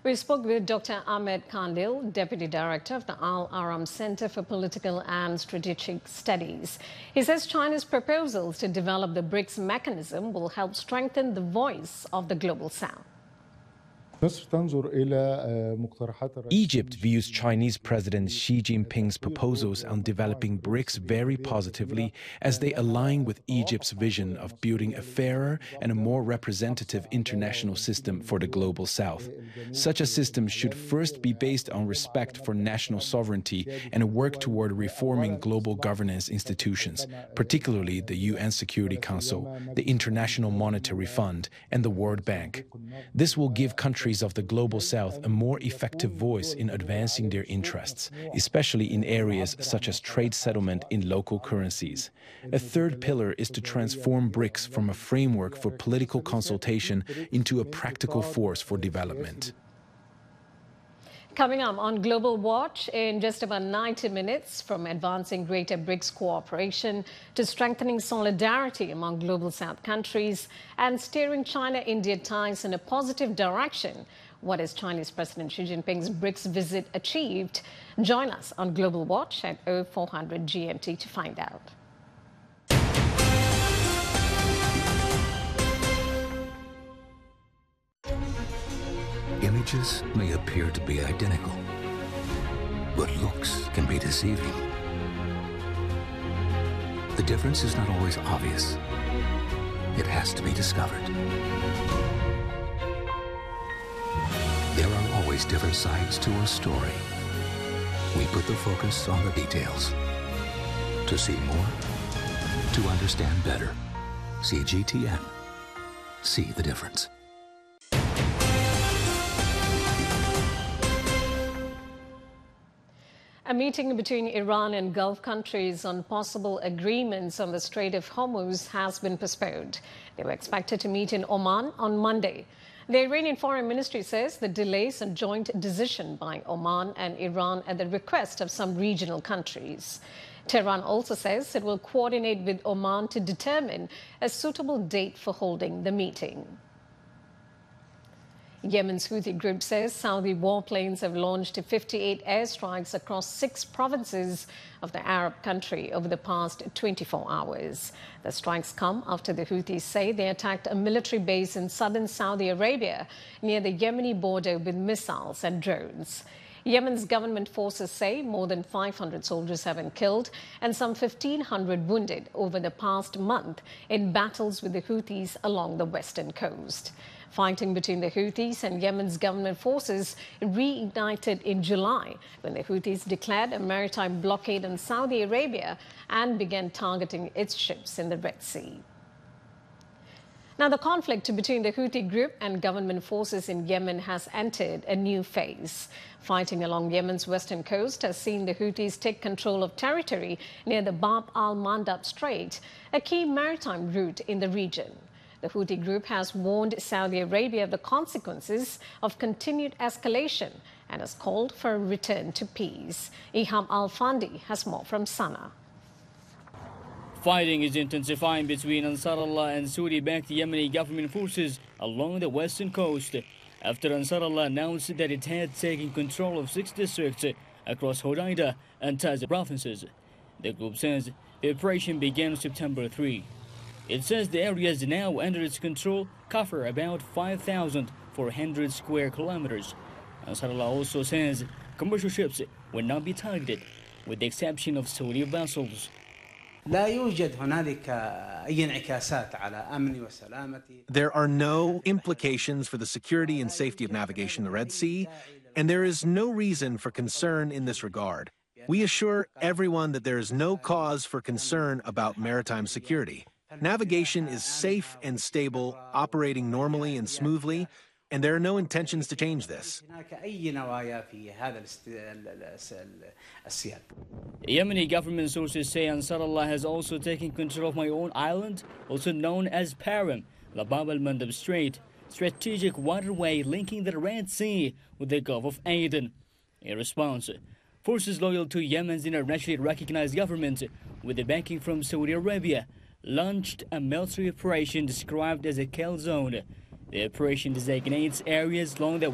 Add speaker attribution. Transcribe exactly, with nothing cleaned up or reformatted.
Speaker 1: We spoke with Doctor Ahmed Kandil, Deputy Director of the Al Aram Center for Political and Strategic Studies. He says China's proposals to develop the BRICS mechanism will help strengthen the voice of the Global South.
Speaker 2: Egypt views Chinese President Xi Jinping's proposals on developing BRICS very positively, as they align with Egypt's vision of building a fairer and a more representative international system for the Global South. Such a system should first be based on respect for national sovereignty and work toward reforming global governance institutions, particularly the U N Security Council, the International Monetary Fund, and the World Bank. This will give countries of the Global South a more effective voice in advancing their interests, especially in areas such as trade settlement in local currencies. A third pillar is to transform BRICS from a framework for political consultation into a practical force for development.
Speaker 1: Coming up on Global Watch in just about ninety minutes, from advancing greater BRICS cooperation to strengthening solidarity among Global South countries and steering China-India ties in a positive direction. What has Chinese President Xi Jinping's BRICS visit achieved? Join us on Global Watch at oh four hundred G M T to find out.
Speaker 3: Images may appear to be identical, but looks can be deceiving. The difference is not always obvious. It has to be discovered. There are always different sides to a story. We put the focus on the details. To see more, to understand better. C G T N. See the difference.
Speaker 1: A meeting between Iran and Gulf countries on possible agreements on the Strait of Hormuz has been postponed. They were expected to meet in Oman on Monday. The Iranian Foreign Ministry says the delay is a joint decision by Oman and Iran at the request of some regional countries. Tehran also says it will coordinate with Oman to determine a suitable date for holding the meeting. Yemen's Houthi group says Saudi warplanes have launched fifty-eight airstrikes across six provinces of the Arab country over the past twenty-four hours. The strikes come after the Houthis say they attacked a military base in southern Saudi Arabia near the Yemeni border with missiles and drones. Yemen's government forces say more than five hundred soldiers have been killed and some fifteen hundred wounded over the past month in battles with the Houthis along the western coast. Fighting between the Houthis and Yemen's government forces reignited in July when the Houthis declared a maritime blockade on Saudi Arabia and began targeting its ships in the Red Sea. Now, the conflict between the Houthi group and government forces in Yemen has entered a new phase. Fighting along Yemen's western coast has seen the Houthis take control of territory near the Bab al-Mandab Strait, a key maritime route in the region. The Houthi group has warned Saudi Arabia of the consequences of continued escalation and has called for a return to peace. Iham Al-Fandi has more from Sana'a.
Speaker 4: Fighting is intensifying between Ansarallah and Saudi-backed Yemeni government forces along the western coast after Ansarallah announced that it had taken control of six districts across Hodeida and Taiz provinces. The group says the operation began September third. It says the areas now under its control cover about five thousand four hundred square kilometers. Ansarallah also says commercial ships will not be targeted, with the exception of Saudi vessels.
Speaker 5: There
Speaker 6: are no implications for the security and safety of navigation in the Red Sea, and there is no reason for concern in this regard. We assure everyone that there is no cause for concern about maritime security. Navigation is safe and stable, operating normally and smoothly, and there are no intentions to change this.
Speaker 4: Yemeni government sources say Ansarallah has also taken control of my own island, also known as Param, the Bab al-Mandab Strait, strategic waterway linking the Red Sea with the Gulf of Aden. In response, forces loyal to Yemen's internationally recognized government, with the backing from Saudi Arabia, launched a military operation described as a kill zone. The operation designates areas along the